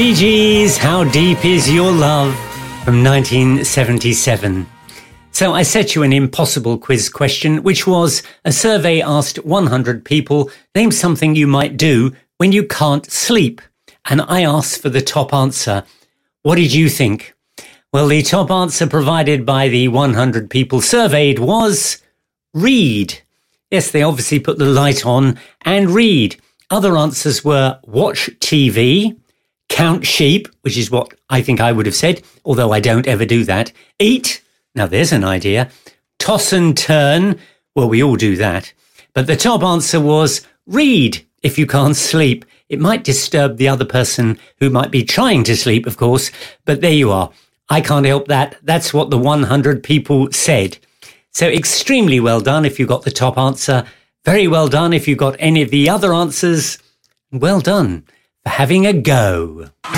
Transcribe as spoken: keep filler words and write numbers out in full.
Bee Gees, How Deep Is Your Love, from nineteen seventy-seven. So I set you an impossible quiz question, which was a survey asked one hundred people, name something you might do when you can't sleep. And I asked for the top answer. What did you think? Well, the top answer provided by the one hundred people surveyed was read. Yes, they obviously put the light on and read. Other answers were watch T V, count sheep, which is what I think I would have said, although I don't ever do that. Eat, now there's an idea. Toss and turn, well, we all do that. But the top answer was read if you can't sleep. It might disturb the other person who might be trying to sleep, of course, but there you are. I can't help that. That's what the one hundred people said. So extremely well done if you got the top answer. Very well done if you got any of the other answers. Well done for having a go.